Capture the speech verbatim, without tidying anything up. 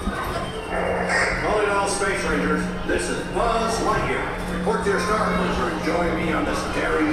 Calling all Space Rangers, this is Buzz Lightyear. Report to your star cruiser and join me on this daring